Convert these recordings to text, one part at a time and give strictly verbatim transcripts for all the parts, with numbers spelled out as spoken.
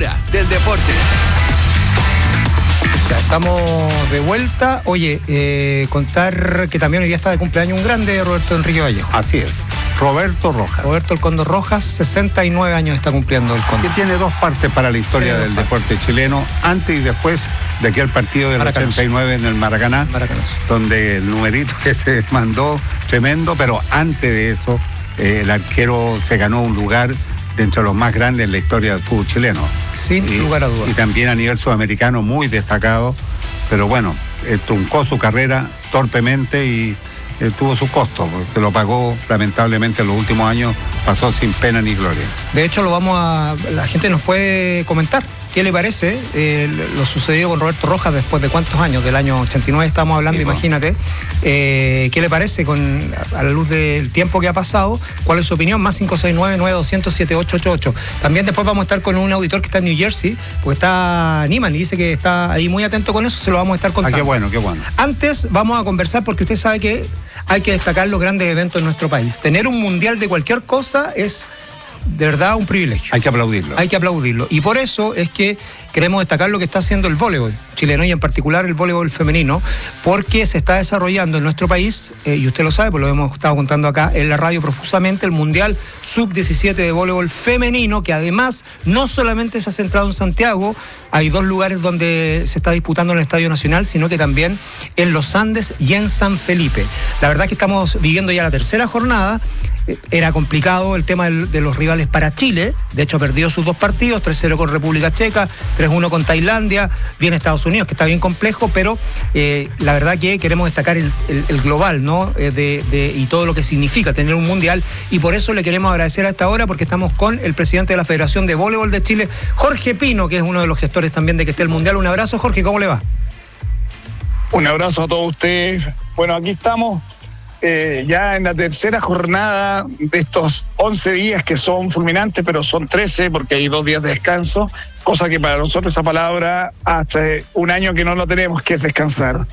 hora del deporte. Ya estamos de vuelta. Oye, eh, contar que también hoy día está de cumpleaños un grande, Roberto Enrique Vallejo. Así es, Roberto Rojas. Roberto El Cóndor Rojas, sesenta y nueve años está cumpliendo el Cóndor. Que tiene dos partes para la historia del deporte chileno, antes y después de aquel partido del Maracanazo. ochenta y nueve en el Maracaná, Maracanazo. donde el numerito que se mandó, tremendo, pero antes de eso, eh, el arquero se ganó un lugar de entre los más grandes en la historia del fútbol chileno. Sin y, lugar a dudas. Y también a nivel sudamericano muy destacado, pero bueno, eh, truncó su carrera torpemente y eh, tuvo su costo, porque lo pagó lamentablemente en los últimos años, pasó sin pena ni gloria. De hecho, lo vamos a. La gente nos puede comentar. ¿Qué le parece eh, lo sucedido con Roberto Rojas después de cuántos años? Del año ochenta y nueve estamos hablando, sí, imagínate. Eh, ¿Qué le parece con a la luz del tiempo que ha pasado? ¿Cuál es su opinión? Más cinco seis nueve, nueve dos cero cero, siete ocho ocho ocho. También después vamos a estar con un auditor que está en New Jersey, porque está Niman y dice que está ahí muy atento con eso, se lo vamos a estar contando. Ah, qué bueno, qué bueno. Antes vamos a conversar porque usted sabe que hay que destacar los grandes eventos en nuestro país. Tener un mundial de cualquier cosa es de verdad un privilegio. Hay que aplaudirlo. Hay que aplaudirlo. Y por eso es que queremos destacar lo que está haciendo el voleibol chileno y en particular el voleibol femenino, porque se está desarrollando en nuestro país, eh, y usted lo sabe, pues lo hemos estado contando acá en la radio profusamente, el Mundial sub diecisiete de voleibol femenino, que además no solamente se ha centrado en Santiago, hay dos lugares donde se está disputando en el Estadio Nacional, sino que también en Los Andes y en San Felipe. La verdad es que estamos viviendo ya la tercera jornada. Era complicado el tema de los rivales para Chile, de hecho perdió sus dos partidos, tres cero con República Checa, tres uno con Tailandia, viene Estados Unidos, que está bien complejo, pero eh, la verdad que queremos destacar el, el, el global, ¿no? Eh, de, de, y todo lo que significa tener un mundial, y por eso le queremos agradecer a esta hora, porque estamos con el presidente de la Federación de Voleibol de Chile, Jorge Pino, que es uno de los gestores también de que esté el mundial. Un abrazo, Jorge, ¿cómo le va? Un abrazo a todos ustedes. Bueno, aquí estamos Eh, ya en la tercera jornada de estos once días que son fulminantes, pero son trece porque hay dos días de descanso, cosa que para nosotros esa palabra hace un año que no lo tenemos, que es descansar.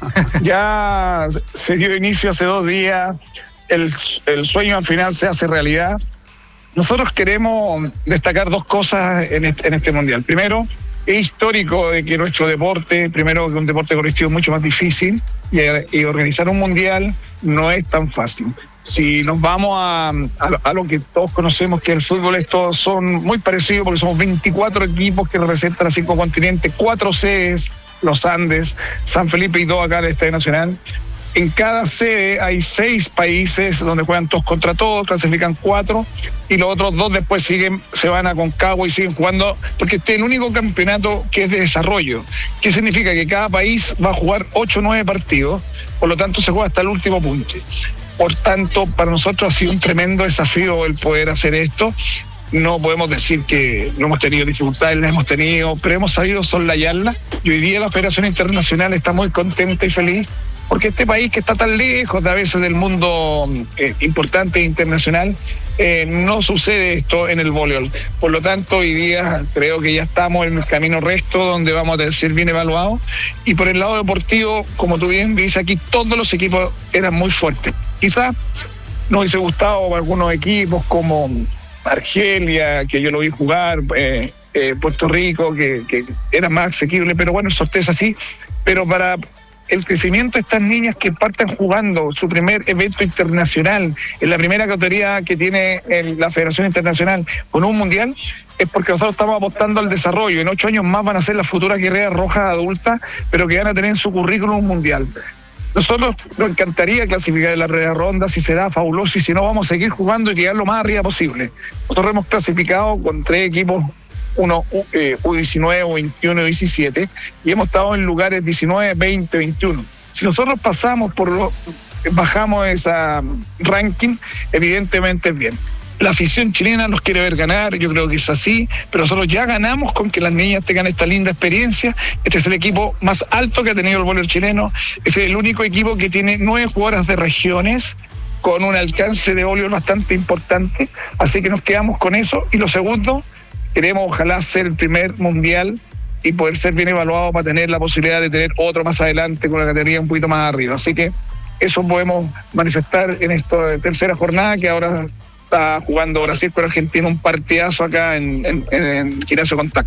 Ya se dio inicio hace dos días, el, el sueño al final se hace realidad. Nosotros queremos destacar dos cosas en este, en este mundial. Primero, es histórico de que nuestro deporte, primero que un deporte colectivo es mucho más difícil, y, y organizar un mundial no es tan fácil. Si nos vamos a, a, a lo que todos conocemos que el fútbol, estos son muy parecidos porque somos veinticuatro equipos que representan a cinco continentes, cuatro sedes, Los Andes, San Felipe y dos acá en el Estadio Nacional. En cada sede hay seis países donde juegan todos contra todos, clasifican cuatro, y los otros dos después siguen, se van a Concagua y siguen jugando, porque este es el único campeonato que es de desarrollo. ¿Qué significa? Que cada país va a jugar ocho o nueve partidos, por lo tanto se juega hasta el último punto. Por tanto, para nosotros ha sido un tremendo desafío el poder hacer esto. No podemos decir que no hemos tenido dificultades, las hemos tenido, pero hemos sabido soslayarlas, y hoy día la Federación Internacional está muy contenta y feliz, porque este país que está tan lejos de a veces del mundo eh, importante e internacional, eh, no sucede esto en el voleibol. Por lo tanto, hoy día creo que ya estamos en el camino recto donde vamos a ser bien evaluados. Y por el lado deportivo, como tú bien dices, aquí todos los equipos eran muy fuertes. Quizás nos hubiese gustado algunos equipos como Argelia, que yo lo vi jugar, eh, eh, Puerto Rico, que, que era más asequible, pero bueno, el sorteo es así. Pero para el crecimiento de estas niñas que partan jugando su primer evento internacional, en la primera categoría que tiene el, la Federación Internacional con un mundial, es porque nosotros estamos apostando al desarrollo. En ocho años más van a ser las futuras guerreras rojas adultas, pero que van a tener en su currículum un mundial. Nosotros nos encantaría clasificar en la primera ronda, si se da, fabuloso, y si no, vamos a seguir jugando y llegar lo más arriba posible. Nosotros hemos clasificado con tres equipos, uno eh, U diecinueve, U veintiuno y U diecisiete, y hemos estado en lugares diecinueve, veinte, veintiuno. Si nosotros pasamos por lo, bajamos esa ranking, evidentemente es bien. La afición chilena nos quiere ver ganar, yo creo que es así, pero nosotros ya ganamos con que las niñas tengan esta linda experiencia. Este es el equipo más alto que ha tenido el voleibol chileno, es el único equipo que tiene nueve jugadoras de regiones, con un alcance de voleibol bastante importante, así que nos quedamos con eso. Y lo segundo, queremos ojalá ser el primer mundial y poder ser bien evaluado para tener la posibilidad de tener otro más adelante con la categoría un poquito más arriba. Así que eso podemos manifestar en esta tercera jornada, que ahora está jugando Brasil con Argentina, un partidazo acá en, en, en Gimnasio Contacto.